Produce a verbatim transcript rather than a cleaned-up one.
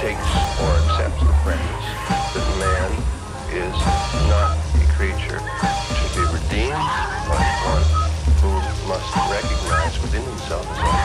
takes or accepts the premise that man is not a creature to be redeemed, but one who must recognize within himself as